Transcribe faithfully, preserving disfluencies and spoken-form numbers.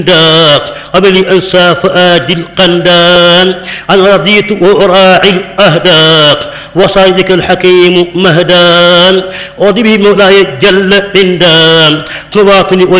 داق قبل أنسى فؤاد القندان أنا رضيت وأراعي الأهداق وصيدك الحكيم مهدان أضي به مولاي جل عندام تواطني